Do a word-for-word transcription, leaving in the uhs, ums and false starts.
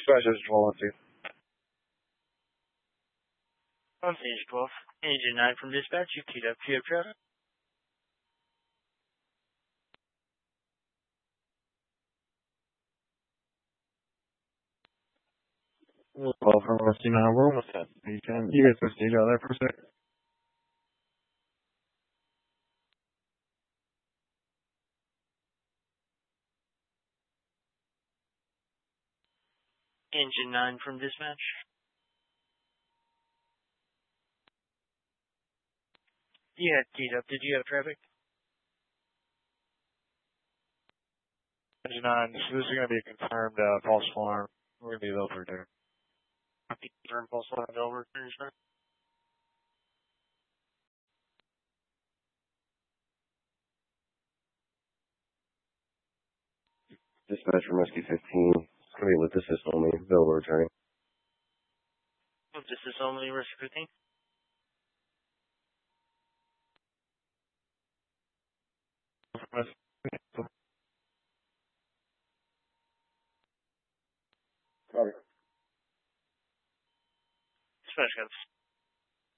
Dispatch is twelve two. On stage twelve, Engine nine from dispatch, you keyed up to your traffic. Well, from Rusty nine, we're almost at you can you guys can stage out there for a sec. Engine nine from dispatch. You had keyed up. Did you have traffic? Engine nine, this is going to be a confirmed uh, false alarm. We're going to be over there. Confirmed false alarm over. Dispatch from Rescue fifteen. It's going to be with assist only. Available returning. This is only risk fifteen. Sorry. Dispatch got